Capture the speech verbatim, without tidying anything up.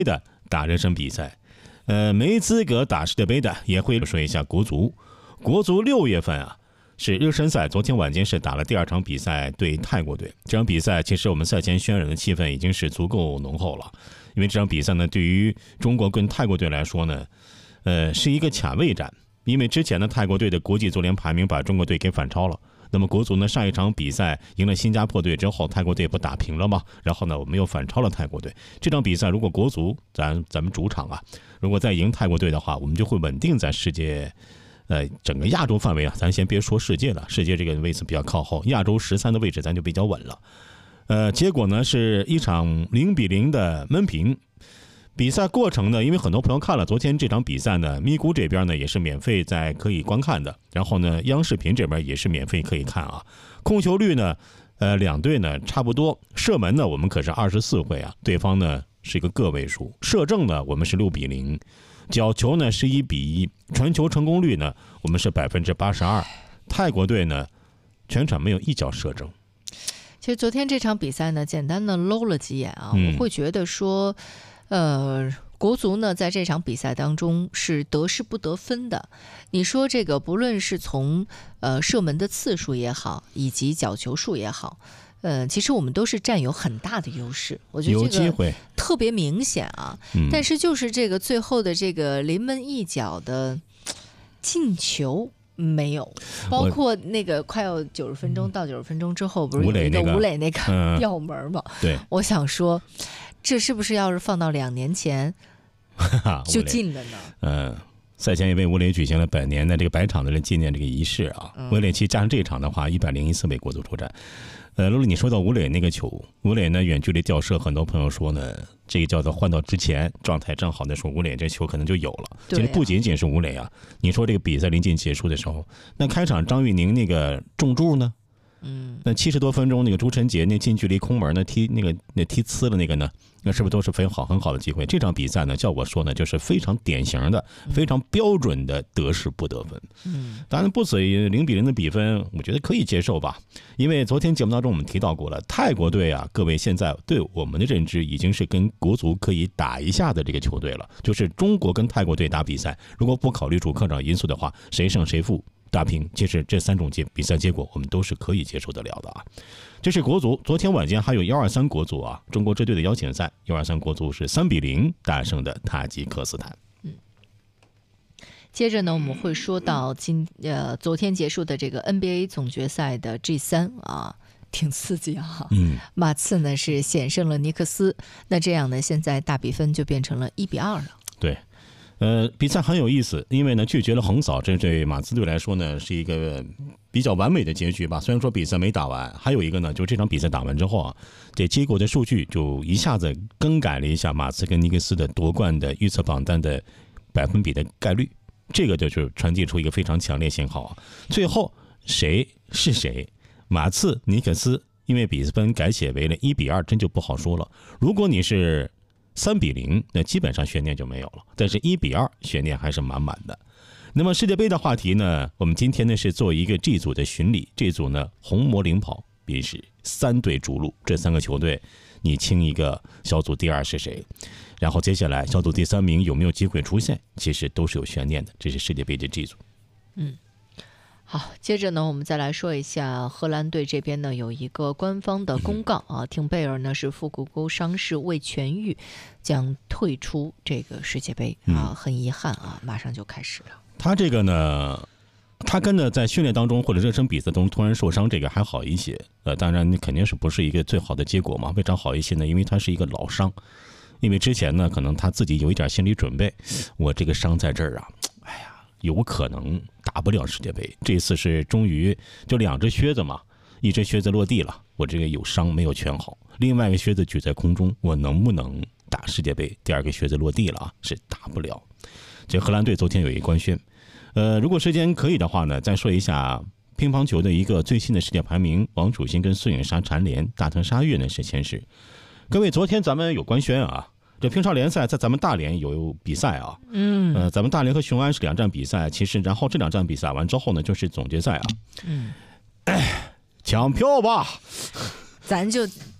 的打这场比赛。呃，没资格打世界杯的也会说一下国足。国足六月份啊是热身赛，昨天晚间是打了第二场比赛对泰国队。这场比赛其实我们赛前渲染的气氛已经是足够浓厚了，因为这场比赛呢对于中国跟泰国队来说呢，呃是一个卡位战，因为之前的泰国队的国际足联排名把中国队给反超了。那么国足呢上一场比赛赢了新加坡队之后，泰国队不打平了吗？然后呢我们又反超了泰国队。这场比赛如果国足咱咱们主场啊，如果再赢泰国队的话，我们就会稳定在世界呃整个亚洲范围啊，咱先别说世界了，世界这个位置比较靠后，亚洲十三的位置咱就比较稳了。呃结果呢是一场零比零的闷平。比赛过程呢，因为很多朋友看了昨天这场比赛呢，咪咕这边呢也是免费在可以观看的，然后呢央视频这边也是免费可以看啊。控球率呢呃两队呢差不多，射门呢我们可是二十四回啊，对方呢是一个个位数，射正呢我们是六比零，角球呢是一比一，传球成功率呢我们是百分之八十二，泰国队呢全场没有一脚射正。 其实昨天这场比赛呢，简单的搂了几眼啊， 嗯、 我会觉得说。呃，国足呢在这场比赛当中是得失不得分的。你说这个不论是从呃射门的次数也好，以及角球数也好，呃，其实我们都是占有很大的优势。我觉得这个特别明显啊。 嗯、 但是就是这个最后的这个临门一脚的进球。没有，包括那个快要九十分钟到九十分钟之后，不是有一个吴磊那个吊门吗？ 对， 我想说，这是不是要是放到两年前就进了呢？ 嗯，赛前也为吴磊举行了百年的这个百场的纪念这个仪式啊。吴磊其实加上这一场的话，一百零一次为国足出战。呃，露露，你说到吴磊那个球，吴磊呢远距离吊射，很多朋友说呢，这个叫做换到之前状态正好的时候，吴磊这球可能就有了。其实不仅仅是吴磊啊，你说这个比赛临近结束的时候，那开场张玉宁那个中柱呢？嗯，那七十多分钟那个朱晨杰那近距离空门呢踢那个那踢呲了那个呢，那是不是都是非常好很好的机会？这场比赛呢，叫我说呢，就是非常典型的、非常标准的得失不得分。嗯，当然不止零比零的比分，我觉得可以接受吧。因为昨天节目当中我们提到过了，泰国队啊，各位现在对我们的认知已经是跟国足可以打一下的这个球队了。就是中国跟泰国队打比赛，如果不考虑主客场因素的话，谁胜谁负。打平，其实这三种结比赛结果我们都是可以接受得了的啊。这是国足，昨天晚间还有一二三国足啊，中国支队的邀请赛，一二三国足是三比零大胜的塔吉克斯坦。 嗯，接着呢，我们会说到今呃昨天结束的这个 N B A 总决赛的 G 三啊。挺刺激啊！嗯，马刺呢是险胜了尼克斯，那这样呢，现在大比分就变成了一比二了。 对。呃，比赛很有意思，因为呢拒绝了横扫，这对马刺队来说呢是一个比较完美的结局吧。虽然说比赛没打完，还有一个呢，就这场比赛打完之后啊，这结果的数据就一下子更改了一下马刺跟尼克斯的夺冠的预测榜单的百分比的概率，这个就是传递出一个非常强烈信号啊。最后谁是谁，马刺、尼克斯，因为比分改写为了一比二，真就不好说了。如果你是三比零，那基本上悬念就没有了。但是一比二，悬念还是满满的。那么世界杯的话题呢？我们今天呢是做一个 G 组的巡礼，这组呢红魔领跑，必是三队逐鹿，这三个球队，你清一个小组第二是谁？然后接下来小组第三名有没有机会出现？其实都是有悬念的。这是世界杯的 G 组。 嗯。好，接着呢，我们再来说一下荷兰队这边呢有一个官方的公告啊，廷贝尔呢是腹股沟伤势未痊愈，将退出这个世界杯啊，很遗憾啊，马上就开始了。 他这个呢，他跟着在训练当中或者热身比赛中突然受伤，这个还好一些。呃，当然肯定是不是一个最好的结果嘛？为啥好一些呢？因为他是一个老伤，因为之前呢可能他自己有一点心理准备，我这个伤在这儿啊，哎呀。有可能打不了世界杯，这次是终于就两只靴子嘛，一只靴子落地了，我这个有伤没有全好，另外一个靴子举在空中，我能不能打世界杯？第二个靴子落地了啊，是打不了。这荷兰队昨天有一个官宣，呃，如果时间可以的话呢，再说一下乒乓球的一个最新的世界排名，王楚钦跟孙颖莎蝉联，大藤沙月呢是前十。各位，昨天咱们有官宣啊。这乒超联赛在咱们大连有比赛啊，嗯，呃，咱们大连和雄安是两站比赛，其实然后这两站比赛完之后呢，就是总决赛啊，嗯，哎，抢票吧， 咱就